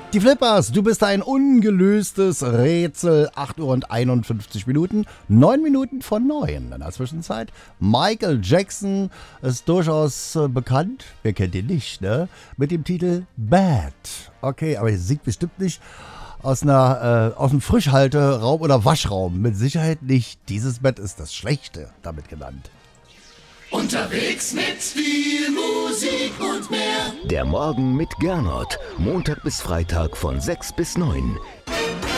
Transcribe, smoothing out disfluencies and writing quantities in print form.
Die Flippers, du bist ein ungelöstes Rätsel. 8 Uhr und 51 Minuten, 9 Minuten von 9 in der Zwischenzeit. Michael Jackson ist durchaus bekannt, wer kennt ihn nicht, ne? Mit dem Titel Bad. Okay, aber er singt bestimmt nicht aus einem Frischhalteraum oder Waschraum. Mit Sicherheit nicht. Dieses Bett ist das Schlechte damit genannt. Unterwegs mit viel Musik und mehr. Der Morgen mit Gernot. Montag bis Freitag von 6 bis 9.